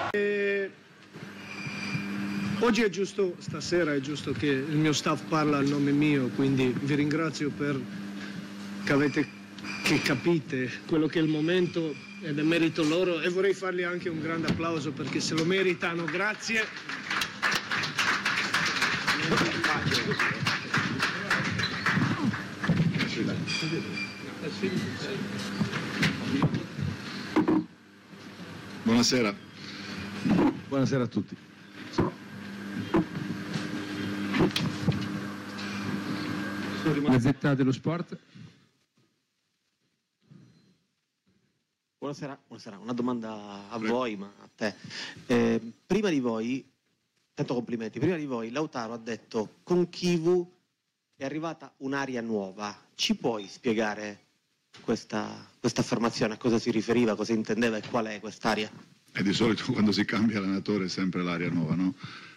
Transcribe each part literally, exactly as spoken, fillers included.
E... Oggi è giusto, stasera è giusto che il mio staff parla al nome mio, quindi vi ringrazio per che avete, che capite quello che è il momento ed è merito loro, e vorrei fargli anche un grande applauso perché se lo meritano. Grazie. Buonasera. Buonasera a tutti. Gazzetta dello Sport. Buonasera, buonasera, una domanda a Prego. voi, ma a te. Eh, prima di voi, tanto complimenti, prima di voi Lautaro ha detto con Chivu è arrivata un'aria nuova. Ci puoi spiegare questa, questa affermazione, a cosa si riferiva, cosa intendeva e qual è quest'aria? E di solito quando si cambia allenatore è sempre l'aria nuova, no?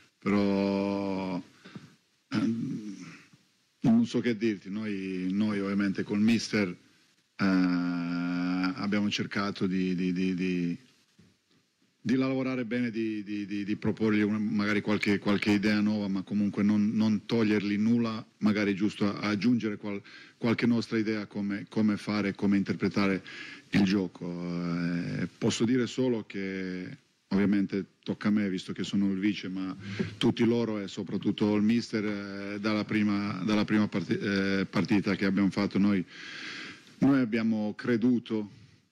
Però ehm, non so che dirti, noi, noi ovviamente col mister eh, abbiamo cercato di, di, di, di, di lavorare bene, di, di, di, di proporgli una, magari qualche, qualche idea nuova, ma comunque non, non togliergli nulla, magari giusto aggiungere qual, qualche nostra idea come, come fare, come interpretare il gioco. Eh, posso dire solo che ovviamente tocca a me visto che sono il vice, ma tutti loro e soprattutto il mister eh, dalla prima, dalla prima parti, eh, partita che abbiamo fatto noi, noi abbiamo creduto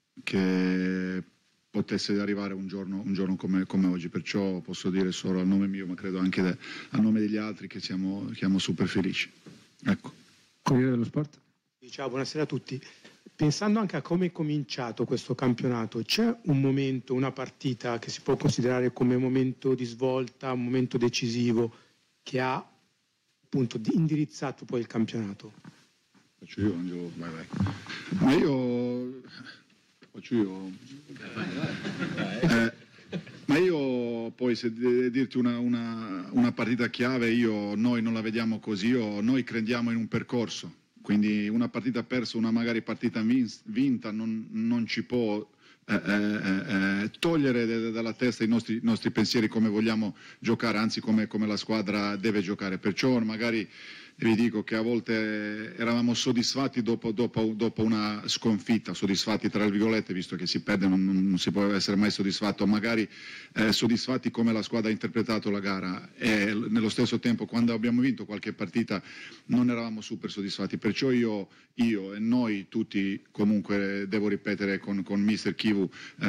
che potesse arrivare un giorno, un giorno come, come oggi, perciò posso dire solo a nome mio, ma credo anche de, a nome degli altri che siamo, che siamo super felici. Ecco. Corriere dello Sport. Ciao, buonasera a tutti. Pensando anche a come è cominciato questo campionato, c'è un momento, una partita che si può considerare come momento di svolta, un momento decisivo che ha appunto indirizzato poi il campionato? Faccio io, Angelo, vai vai. Ma io faccio io. Eh, ma io poi se devo dirti una, una, una partita chiave, io, noi non la vediamo così, io, noi crediamo in un percorso. Quindi una partita persa, una magari partita vinta non, non ci può eh, eh, eh, togliere de, de, dalla testa i nostri, nostri pensieri come vogliamo giocare, anzi come, come la squadra deve giocare. Perciò magari vi dico che a volte eravamo soddisfatti dopo, dopo, dopo una sconfitta, soddisfatti tra virgolette, visto che si perde non, non si può essere mai soddisfatto, magari eh, soddisfatti come la squadra ha interpretato la gara, e nello stesso tempo quando abbiamo vinto qualche partita non eravamo super soddisfatti. Perciò io, io e noi tutti, comunque devo ripetere con, con mister Chivu, eh,